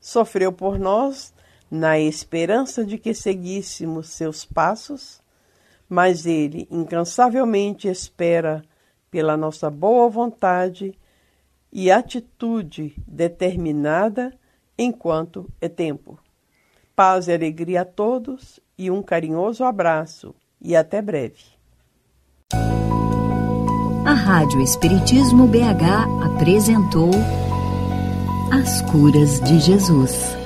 Sofreu por nós, na esperança de que seguíssemos seus passos, mas ele incansavelmente espera pela nossa boa vontade e atitude determinada enquanto é tempo. Paz e alegria a todos e um carinhoso abraço e até breve. A Rádio Espiritismo BH apresentou As Curas de Jesus.